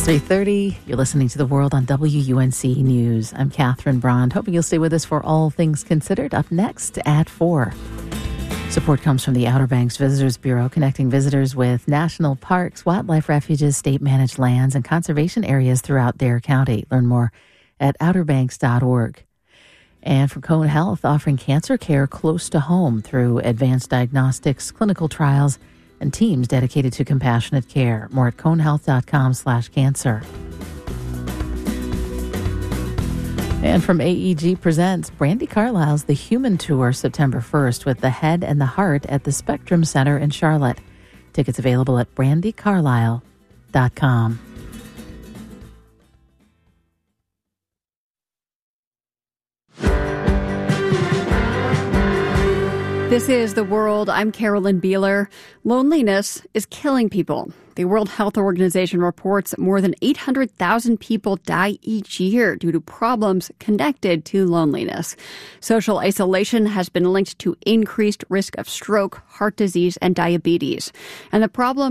3:30. You're listening to The World on WUNC News. I'm Catherine Brond. Hoping you'll stay with us for All Things Considered. Up next at 4. Support comes from the Outer Banks Visitors Bureau, connecting visitors with national parks, wildlife refuges, state-managed lands, and conservation areas throughout Dare County. Learn more at outerbanks.org. And from Cone Health, offering cancer care close to home through advanced diagnostics, clinical trials, and teams dedicated to compassionate care. More at conehealth.com/cancer. And from AEG Presents, Brandi Carlile's The Human Tour, September 1st, with the head and the heart at the Spectrum Center in Charlotte. Tickets available at brandicarlisle.com. This is The World. I'm Carolyn Beeler. Loneliness is killing people. The World Health Organization reports that more than 800,000 people die each year due to problems connected to loneliness. Social isolation has been linked to increased risk of stroke, heart disease, and diabetes. And the problem